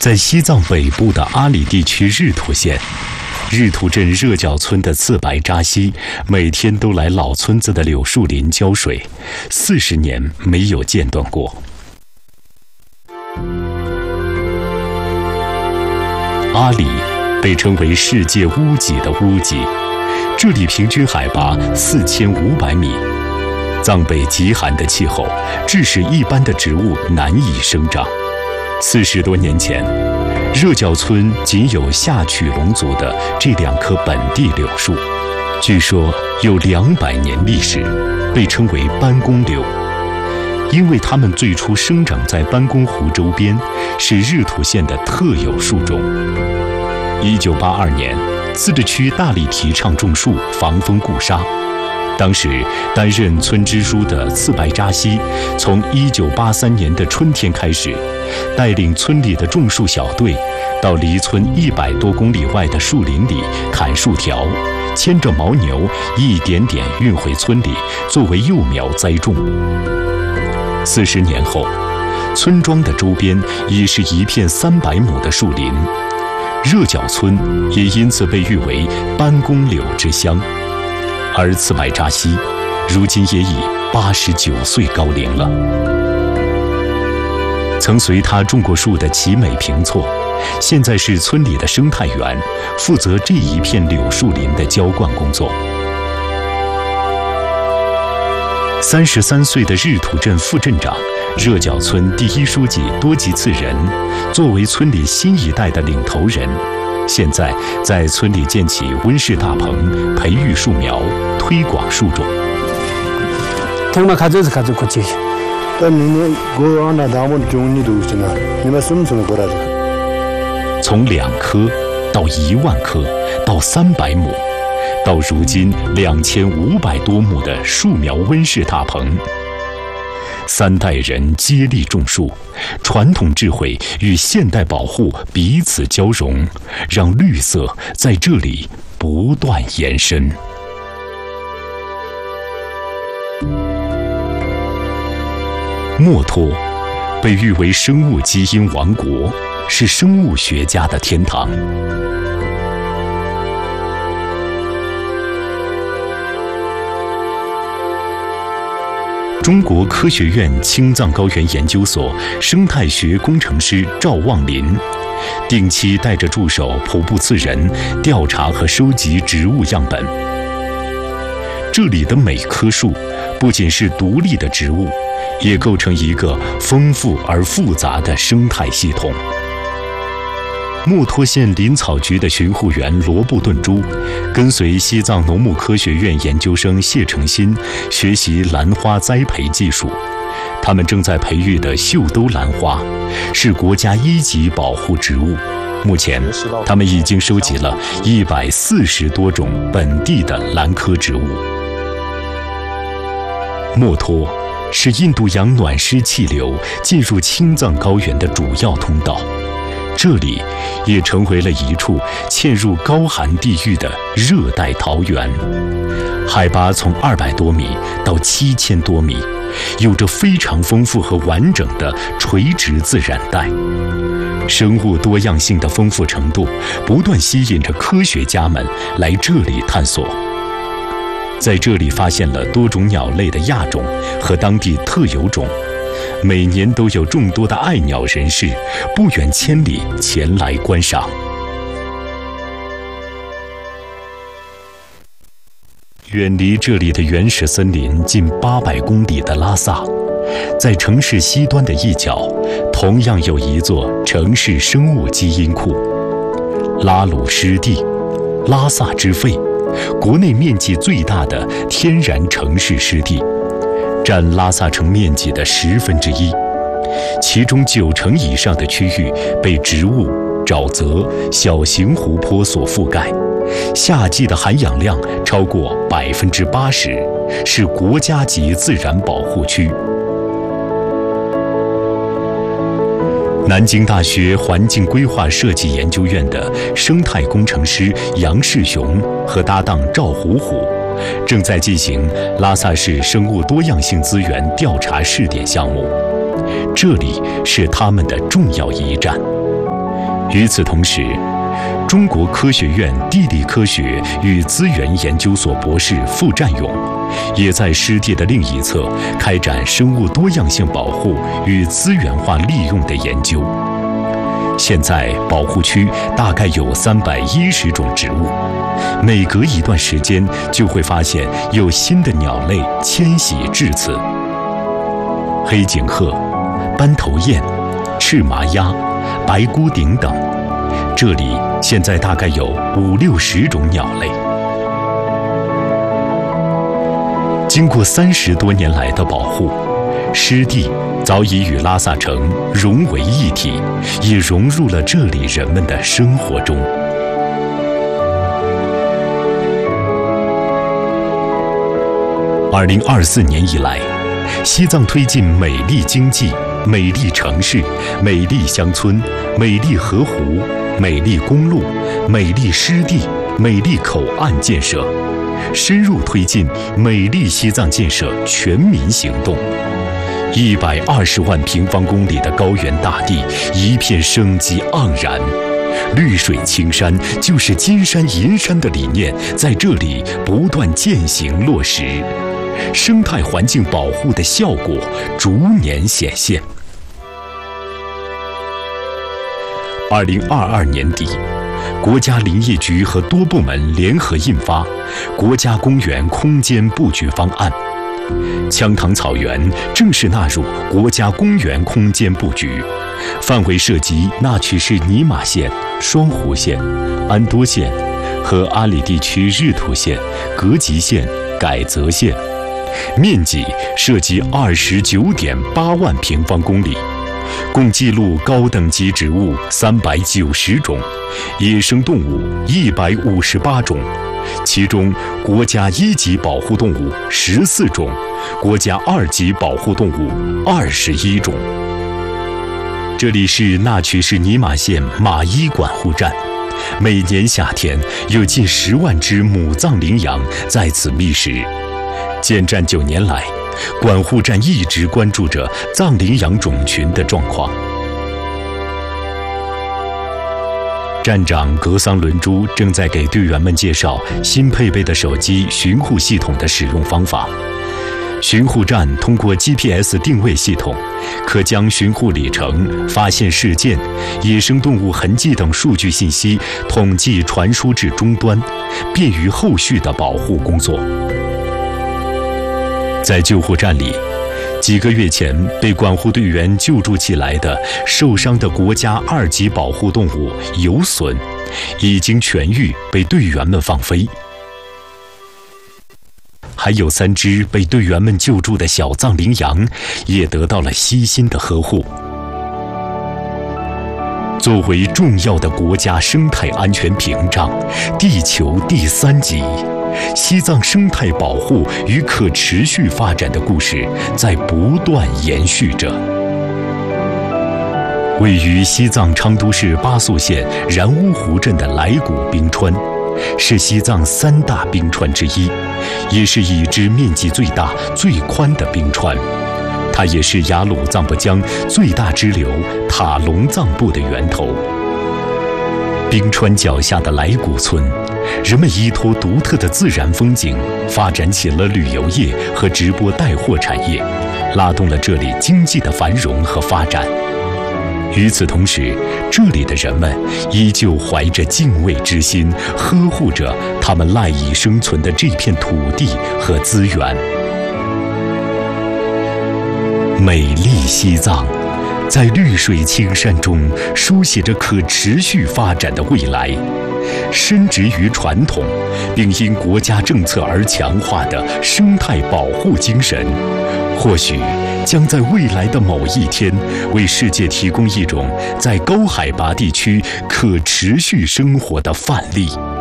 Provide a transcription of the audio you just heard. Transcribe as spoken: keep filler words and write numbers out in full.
在西藏北部的阿里地区日土县，日土镇热角村的次白扎西每天都来老村子的柳树林浇水，四十年没有间断过。阿里被称为世界屋脊的屋脊，这里平均海拔四千五百米。藏北极寒的气候致使一般的植物难以生长。四十多年前，热角村仅有下曲龙族的这两棵本地柳树，据说有两百年历史，被称为班公柳，因为它们最初生长在班公湖周边，是日土县的特有树种。一九八二年，自治区大力提倡种树，防风固沙。当时担任村支书的次白扎西，从一九八三年的春天开始，带领村里的种树小队，到离村一百多公里外的树林里砍树条，牵着牦牛一点点运回村里，作为幼苗栽种。四十年后，村庄的周边已是一片三百亩的树林，热角村也因此被誉为班公柳之乡。而次白扎西如今也已八十九岁高龄了。曾随他种过树的齐美平措，现在是村里的生态员，负责这一片柳树林的浇灌工作。三十三岁的日土镇副镇长、热角村第一书记多吉次仁，作为村里新一代的领头人，现在在村里建起温室大棚，培育树苗，推广树种。 听嘛，看这是看这个节气。 从两棵到一万棵，到三百亩，到如今两千五百多亩的树苗温室大棚。三代人接力种树，传统智慧与现代保护彼此交融，让绿色在这里不断延伸。墨脱被誉为生物基因王国，是生物学家的天堂。中国科学院青藏高原研究所生态学工程师赵望林，定期带着助手普布次仁调查和收集植物样本。这里的每棵树不仅是独立的植物，也构成一个丰富而复杂的生态系统。墨脱县林草局的巡护员罗布顿珠，跟随西藏农牧科学院研究生谢成新学习兰花栽培技术。他们正在培育的绣兜兰花，是国家一级保护植物。目前，他们已经收集了一百四十多种本地的兰科植物。墨脱是印度洋暖湿气流进入青藏高原的主要通道。这里也成为了一处嵌入高寒地域的热带桃源，海拔从二百多米到七千多米，有着非常丰富和完整的垂直自然带。生物多样性的丰富程度不断吸引着科学家们来这里探索。在这里发现了多种鸟类的亚种和当地特有种。每年都有众多的爱鸟人士不远千里前来观赏。远离这里的原始森林近八百公里的拉萨，在城市西端的一角，同样有一座城市生物基因库——拉鲁湿地，拉萨之肺，国内面积最大的天然城市湿地。占拉萨城面积的十分之一，其中九成以上的区域被植物、沼泽、小型湖泊所覆盖，夏季的含氧量超过百分之八十，是国家级自然保护区。南京大学环境规划设计研究院的生态工程师杨世雄和搭档赵虎虎，正在进行拉萨市生物多样性资源调查试点项目，这里是他们的重要一站。 与此同时，中国科学院地理科学与资源研究所博士傅占勇也在湿地的另一侧开展生物多样性保护与资源化利用的研究。现在保护区大概有三百一十种植物，每隔一段时间就会发现有新的鸟类迁徙至此。黑颈鹤、斑头雁、赤麻鸭、白孤顶等，这里现在大概有五六十种鸟类。经过三十多年来的保护，湿地早已与拉萨城融为一体，也融入了这里人们的生活中。二零二四年以来，西藏推进美丽经济、美丽城市、美丽乡村、美丽河湖、美丽公路、美丽湿地、美丽口岸建设，深入推进美丽西藏建设全民行动。一百二十万平方公里的高原大地，一片生机盎然。绿水青山就是金山银山的理念，在这里不断践行落实，生态环境保护的效果逐年显现。二零二二年底，国家林业局和多部门联合印发《国家公园空间布局方案》，羌塘草原正式纳入国家公园空间布局，范围涉及那曲市尼玛县、双湖县、安多县和阿里地区日土县、格吉县、改则县，面积涉及二十九点八万平方公里，共记录高等级植物三百九十种，野生动物一百五十八种，其中国家一级保护动物十四种，国家二级保护动物二十一种。这里是那曲市尼玛县马依管护站，每年夏天有近十万只母藏羚羊在此觅食。建站九年来，管护站一直关注着藏羚羊种群的状况。站长格桑伦珠正在给队员们介绍新配备的手机巡护系统的使用方法。巡护站通过 G P S 定位系统，可将巡护里程、发现事件、野生动物痕迹等数据信息统计传输至终端，便于后续的保护工作。在救护站里，几个月前被管护队员救助起来的受伤的国家二级保护动物游隼，已经痊愈，被队员们放飞。还有三只被队员们救助的小藏羚羊，也得到了悉心的呵护。作为重要的国家生态安全屏障，地球第三级，西藏生态保护与可持续发展的故事在不断延续着。位于西藏昌都市巴素县然乌湖镇的来古冰川，是西藏三大冰川之一，也是已知面积最大、最宽的冰川。它也是雅鲁藏布江最大支流塔隆藏布的源头。冰川脚下的来古村，人们依托独特的自然风景，发展起了旅游业和直播带货产业，拉动了这里经济的繁荣和发展。与此同时，这里的人们依旧怀着敬畏之心，呵护着他们赖以生存的这片土地和资源。美丽西藏，在绿水青山中书写着可持续发展的未来。深植于传统，并因国家政策而强化的生态保护精神，或许将在未来的某一天，为世界提供一种在高海拔地区可持续生活的范例。